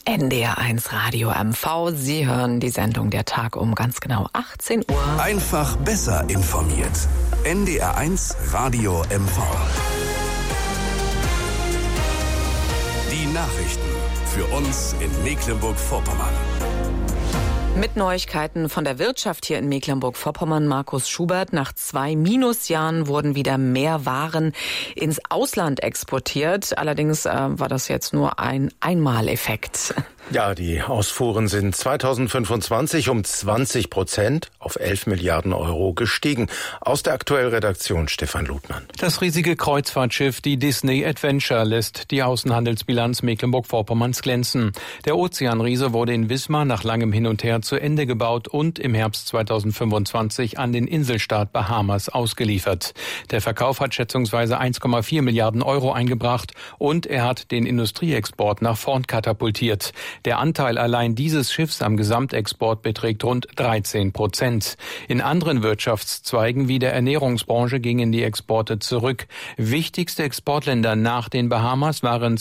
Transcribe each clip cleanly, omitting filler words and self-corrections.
NDR1 Radio MV. Sie hören die Sendung Der Tag um ganz genau 18 Uhr. Einfach besser informiert. NDR1 Radio MV. Die Nachrichten für uns in Mecklenburg-Vorpommern. Mit Neuigkeiten von der Wirtschaft hier in Mecklenburg-Vorpommern, Markus Schubert. Nach 2 Minusjahren wurden wieder mehr Waren ins Ausland exportiert. Allerdings war das jetzt nur ein Einmaleffekt. Ja, die Ausfuhren sind 2025 um 20% auf 11 Milliarden Euro gestiegen. Aus der Aktuellredaktion Stefan Ludmann. Das riesige Kreuzfahrtschiff, die Disney Adventure, lässt die Außenhandelsbilanz Mecklenburg-Vorpommerns glänzen. Der Ozeanriese wurde in Wismar nach langem Hin und Her zu Ende gebaut und im Herbst 2025 an den Inselstaat Bahamas ausgeliefert. Der Verkauf hat schätzungsweise 1,4 Milliarden Euro eingebracht und er hat den Industrieexport nach vorn katapultiert. Der Anteil allein dieses Schiffs am Gesamtexport beträgt rund 13%. In anderen Wirtschaftszweigen wie der Ernährungsbranche gingen die Exporte zurück. Wichtigste Exportländer nach den Bahamas waren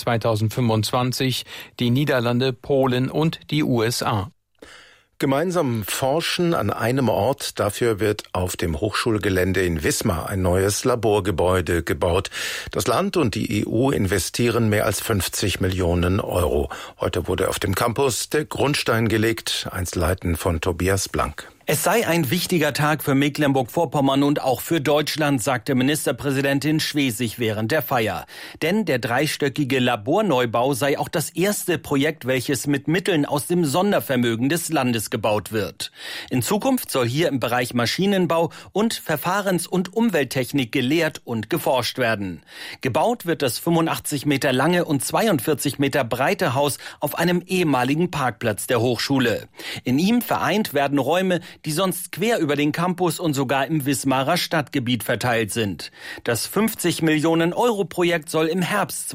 2025 die Niederlande, Polen und die USA. Gemeinsam forschen an einem Ort, dafür wird auf dem Hochschulgelände in Wismar ein neues Laborgebäude gebaut. Das Land und die EU investieren mehr als 50 Millionen Euro. Heute wurde auf dem Campus der Grundstein gelegt. Einzelheiten von Tobias Blank. Es sei ein wichtiger Tag für Mecklenburg-Vorpommern und auch für Deutschland, sagte Ministerpräsidentin Schwesig während der Feier. Denn der dreistöckige Laborneubau sei auch das erste Projekt, welches mit Mitteln aus dem Sondervermögen des Landes gebaut wird. In Zukunft soll hier im Bereich Maschinenbau und Verfahrens- und Umwelttechnik gelehrt und geforscht werden. Gebaut wird das 85 Meter lange und 42 Meter breite Haus auf einem ehemaligen Parkplatz der Hochschule. In ihm vereint werden Räume, die sonst quer über den Campus und sogar im Wismarer Stadtgebiet verteilt sind. Das 50 Millionen Euro Projekt soll im Herbst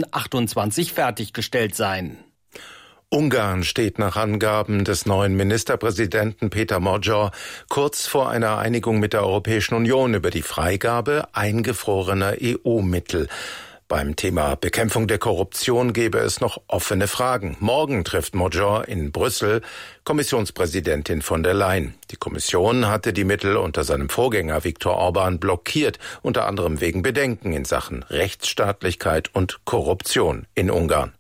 2028 fertiggestellt sein. Ungarn steht nach Angaben des neuen Ministerpräsidenten Peter Magyar kurz vor einer Einigung mit der Europäischen Union über die Freigabe eingefrorener EU-Mittel. Beim Thema Bekämpfung der Korruption gäbe es noch offene Fragen. Morgen trifft Magyar in Brüssel Kommissionspräsidentin von der Leyen. Die Kommission hatte die Mittel unter seinem Vorgänger Viktor Orban blockiert, unter anderem wegen Bedenken in Sachen Rechtsstaatlichkeit und Korruption in Ungarn.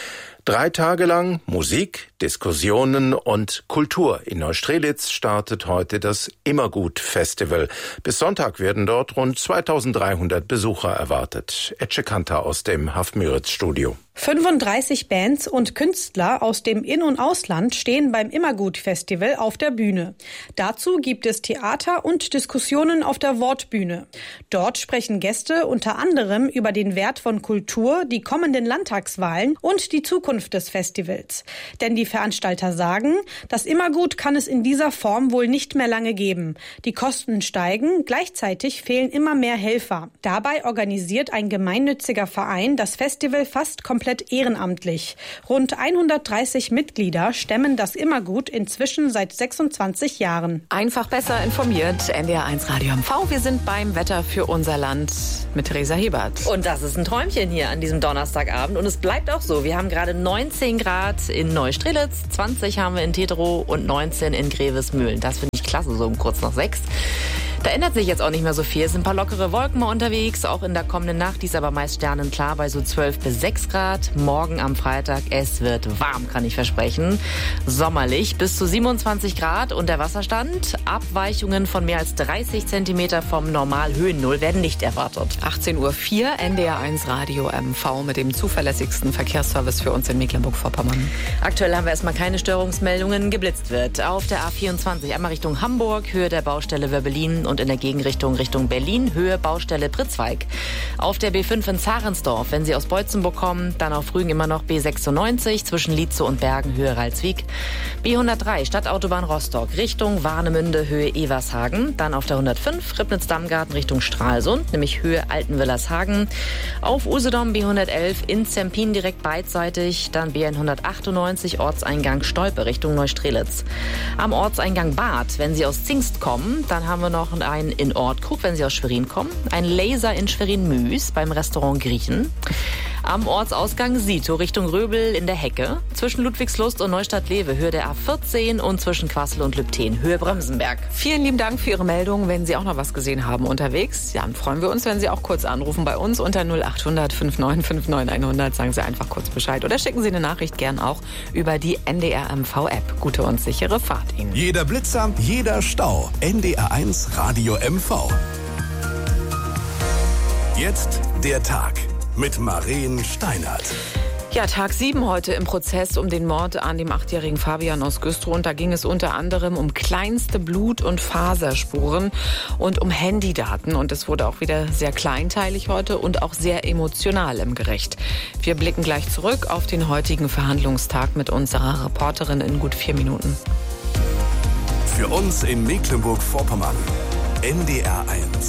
3 Tage lang Musik, Diskussionen und Kultur. In Neustrelitz startet heute das Immergut-Festival. Bis Sonntag werden dort rund 2300 Besucher erwartet. Ece Kanter aus dem Haff-Müritz-Studio. 35 Bands und Künstler aus dem In- und Ausland stehen beim Immergut-Festival auf der Bühne. Dazu gibt es Theater und Diskussionen auf der Wortbühne. Dort sprechen Gäste unter anderem über den Wert von Kultur, die kommenden Landtagswahlen und die Zukunft des Festivals. Denn die Veranstalter sagen, das Immergut kann es in dieser Form wohl nicht mehr lange geben. Die Kosten steigen, gleichzeitig fehlen immer mehr Helfer. Dabei organisiert ein gemeinnütziger Verein das Festival fast komplett ehrenamtlich. Rund 130 Mitglieder stemmen das Immergut inzwischen seit 26 Jahren. Einfach besser informiert, NDR1 Radio MV. Wir sind beim Wetter für unser Land mit Theresa Hebert. Und das ist ein Träumchen hier an diesem Donnerstagabend. Und es bleibt auch so. Wir haben gerade 19 Grad in Neustrelitz, 20 haben wir in Teterow und 19 in Grevesmühlen. Das finde ich klasse, so um kurz nach 6. Da ändert sich jetzt auch nicht mehr so viel. Es sind ein paar lockere Wolken mal unterwegs, auch in der kommenden Nacht. Die ist aber meist sternenklar bei so 12 bis 6 Grad. Morgen am Freitag, es wird warm, kann ich versprechen. Sommerlich bis zu 27 Grad und der Wasserstand. Abweichungen von mehr als 30 Zentimeter vom Normalhöhennull werden nicht erwartet. 18:04 Uhr, NDR1 Radio MV mit dem zuverlässigsten Verkehrsservice für uns in Mecklenburg-Vorpommern. Aktuell haben wir erstmal keine Störungsmeldungen. Geblitzt wird auf der A24 einmal Richtung Hamburg, Höhe der Baustelle Wörbelin und in der Gegenrichtung Richtung Berlin, Höhe Baustelle Pritzweig. Auf der B5 in Zarensdorf, wenn Sie aus Beutzenburg kommen, dann auf Rügen immer noch B96 zwischen Lietzow und Bergen, Höhe Ralswiek. B103 Stadtautobahn Rostock Richtung Warnemünde, Höhe Evershagen. Dann auf der 105 Ribnitz-Dammgarten Richtung Stralsund, nämlich Höhe Altenwillershagen. Auf Usedom B111 in Zempin direkt beidseitig. Dann B198 Ortseingang Stolpe Richtung Neustrelitz. Am Ortseingang Bad, wenn Sie aus Zingst kommen, dann haben wir noch einen in Ortkrug, wenn Sie aus Schwerin kommen. Ein Laser in Schwerin-Müs beim Restaurant Griechen. Am Ortsausgang Sito Richtung Röbel in der Hecke. Zwischen Ludwigslust und Neustadt-Lewe Höhe der A14 und zwischen Kassel und Lübten Höhe Bremsenberg. Vielen lieben Dank für Ihre Meldung. Wenn Sie auch noch was gesehen haben unterwegs, dann freuen wir uns, wenn Sie auch kurz anrufen bei uns unter 0800 5959 100. Sagen Sie einfach kurz Bescheid oder schicken Sie eine Nachricht gern auch über die NDR MV-App. Gute und sichere Fahrt Ihnen. Jeder Blitzer, jeder Stau. NDR1 Radio MV. Jetzt der Tag mit Maren Steinert. Ja, Tag 7 heute im Prozess um den Mord an dem 8-jährigen Fabian aus Güstrow. Und da ging es unter anderem um kleinste Blut- und Faserspuren und um Handydaten. Und es wurde auch wieder sehr kleinteilig heute und auch sehr emotional im Gericht. Wir blicken gleich zurück auf den heutigen Verhandlungstag mit unserer Reporterin in gut 4 Minuten. Für uns in Mecklenburg-Vorpommern. NDR1.